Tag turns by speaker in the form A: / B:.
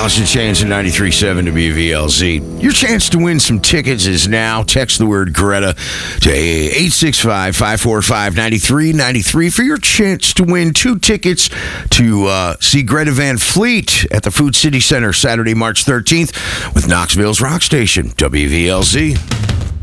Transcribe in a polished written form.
A: Alice in Chains and 93.7 WVLZ. Your chance to win some tickets is now. Text the word Greta to 865-545-9393 for your chance to win 2 tickets to see Greta Van Fleet at the Food City Center Saturday, March 13th with Knoxville's Rock Station, WVLZ.